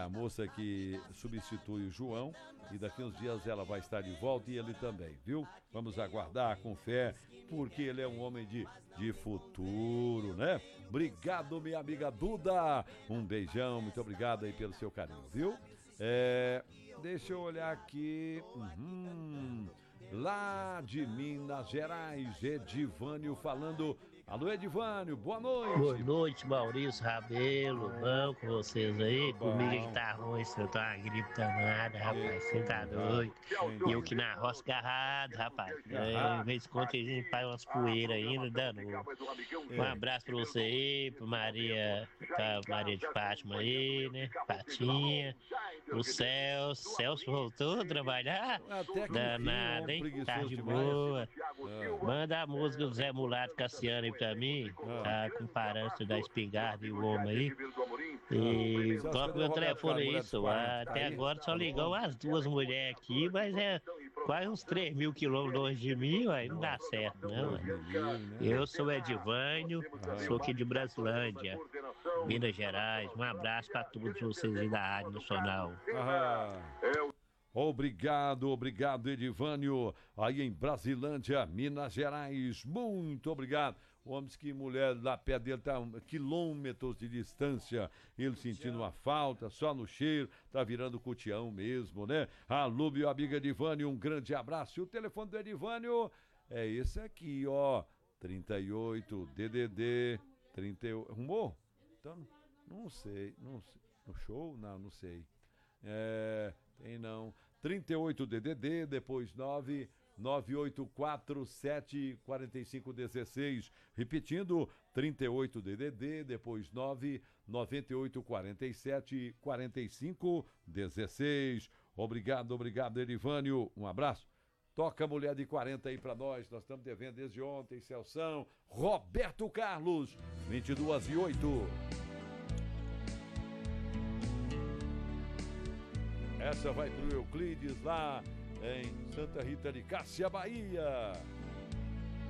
a moça que substitui o João, e daqui uns dias ela vai estar de volta e ele também, viu? Vamos aguardar com fé, porque ele é um homem de futuro, né? Obrigado, minha amiga Duda. Um beijão, muito obrigado aí pelo seu carinho, viu? Deixa eu olhar aqui. Lá de Minas Gerais, Edivânio falando. Alô, Edivânio, boa noite. Boa noite, Maurício Rabelo. Bom com vocês aí? Comigo que tá ruim, eu tô uma gripe danada, rapaz. Você tá doido? E eu que na roça agarrado, rapaz. Em vez de conta, a gente faz umas poeiras ainda, dando. Um abraço pra você aí, pra Maria de Fátima aí, né? Patinha. O Celso voltou a trabalhar? Danado, hein? Tá de boa. Manda a música do Zé Mulato Cassiano aí pra mim, tá com parância da espingarda e o homem aí. E toca meu telefone aí, isso. Até agora só ligou as duas mulheres aqui, mas é quase uns 3.000 quilômetros longe de mim, aí não dá certo, não. Eu sou Edivânio, sou aqui de Brasilândia, Minas Gerais. Um abraço pra todos vocês aí da Rádio Nacional. Obrigado, Edivânio, aí em Brasilândia, Minas Gerais, muito obrigado. Homens que mulher lá perto dele tá quilômetros de distância, ele sentindo uma falta, só no cheiro, tá virando cutião mesmo, né? Alô, meu amigo Edivânio, um grande abraço. E o telefone do Edivânio é esse aqui, ó, 38 DDD 38, arrumou? Então, não sei, no show? Não sei. Tem não. 38 DDD, depois 998474516. Repetindo, 38 DDD, depois 998474516. Obrigado, Edivânio. Um abraço. Toca Mulher de 40 aí pra nós. Nós estamos devendo desde ontem, Celção. Roberto Carlos, 22h08. Essa vai pro Euclides lá em Santa Rita de Cássia, Bahia.